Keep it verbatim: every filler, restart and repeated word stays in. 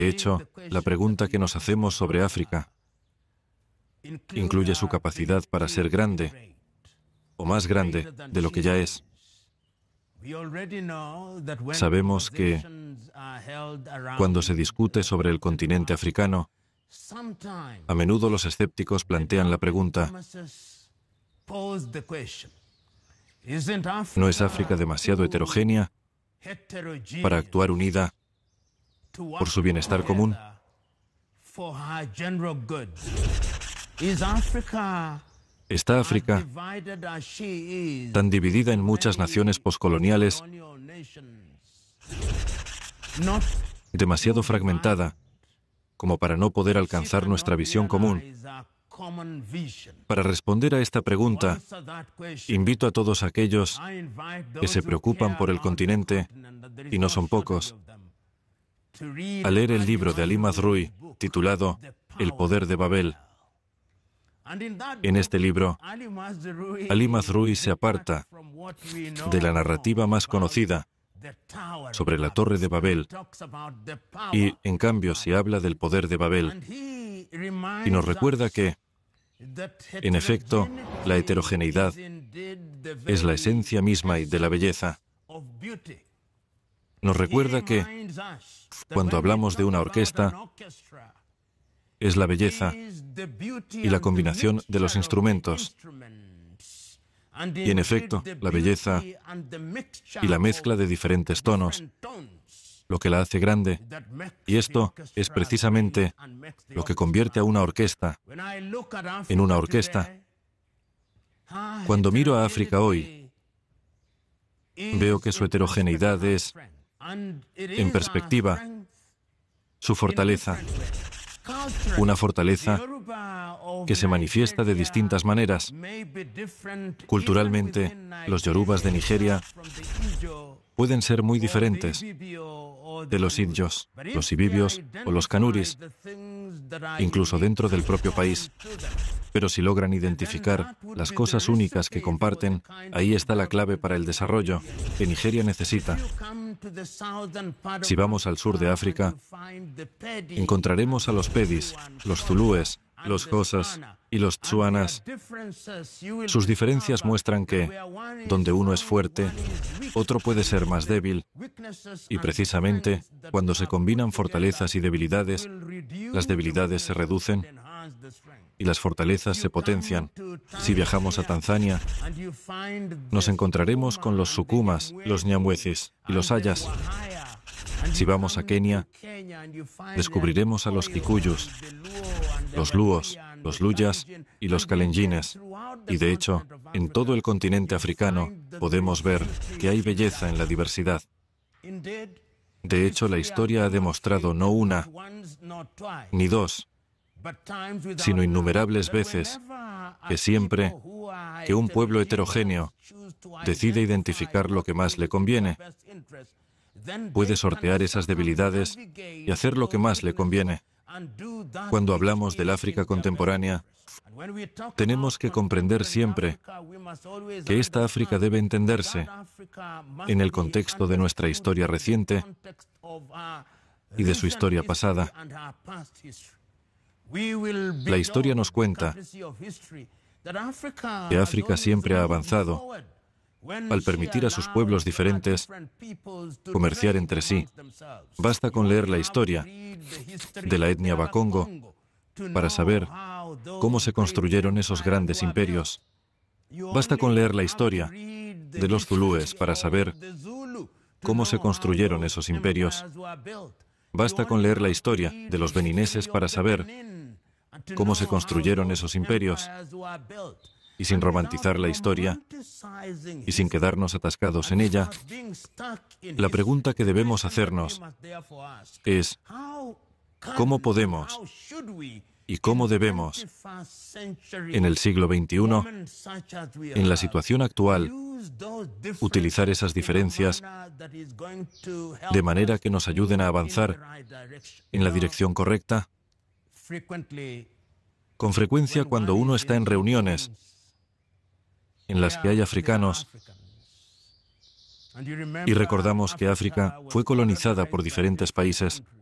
De hecho, la pregunta que nos hacemos sobre África incluye su capacidad para ser grande, o más grande de lo que ya es. Sabemos que cuando se discute sobre el continente africano, a menudo los escépticos plantean la pregunta: ¿no es África demasiado heterogénea para actuar unida por su bienestar común? ¿Está África tan dividida en muchas naciones poscoloniales, demasiado fragmentada como para no poder alcanzar nuestra visión común? Para responder a esta pregunta, invito a todos aquellos que se preocupan por el continente, y no son pocos, a leer el libro de Ali Mazrui titulado El poder de Babel. En este libro, Ali Mazrui se aparta de la narrativa más conocida sobre la Torre de Babel y, en cambio, se habla del poder de Babel, y nos recuerda que, en efecto, la heterogeneidad es la esencia misma de la belleza. Nos recuerda que, cuando hablamos de una orquesta, es la belleza y la combinación de los instrumentos. Y, en efecto, la belleza y la mezcla de diferentes tonos, lo que la hace grande. Y esto es precisamente lo que convierte a una orquesta en una orquesta. Cuando miro a África hoy, veo que su heterogeneidad es, en perspectiva, su fortaleza. Una fortaleza que se manifiesta de distintas maneras. Culturalmente, los yorubas de Nigeria pueden ser muy diferentes de los idjos, los ibibios o los kanuris, incluso dentro del propio país. Pero si logran identificar las cosas únicas que comparten, ahí está la clave para el desarrollo que Nigeria necesita. Si vamos al sur de África, encontraremos a los pedis, los zulúes, los xhosas y los tsuanas. Sus diferencias muestran que, donde uno es fuerte, otro puede ser más débil, y precisamente cuando se combinan fortalezas y debilidades, las debilidades se reducen y las fortalezas se potencian. Si viajamos a Tanzania, nos encontraremos con los sukumas, los nyamwezis y los ayas. Si vamos a Kenia, descubriremos a los kikuyus, los luos, los luyas y los kalenjines. Y de hecho, en todo el continente africano podemos ver que hay belleza en la diversidad. De hecho, la historia ha demostrado no una ni dos, sino innumerables veces que siempre que un pueblo heterogéneo decide identificar lo que más le conviene, puede sortear esas debilidades y hacer lo que más le conviene. Cuando hablamos del África contemporánea, tenemos que comprender siempre que esta África debe entenderse en el contexto de nuestra historia reciente y de su historia pasada. La historia nos cuenta que África siempre ha avanzado al permitir a sus pueblos diferentes comerciar entre sí. Basta con leer la historia de la etnia Bakongo para saber cómo se construyeron esos grandes imperios. Basta con leer la historia de los zulúes para saber cómo se construyeron esos imperios. Basta con leer la historia de los benineses para saber cómo se construyeron esos imperios. Y sin romantizar la historia y sin quedarnos atascados en ella, la pregunta que debemos hacernos es: ¿cómo podemos y cómo debemos, en el siglo veintiuno, en la situación actual, utilizar esas diferencias de manera que nos ayuden a avanzar en la dirección correcta? Con frecuencia, cuando uno está en reuniones en las que hay africanos, y recordamos que África fue colonizada por diferentes países,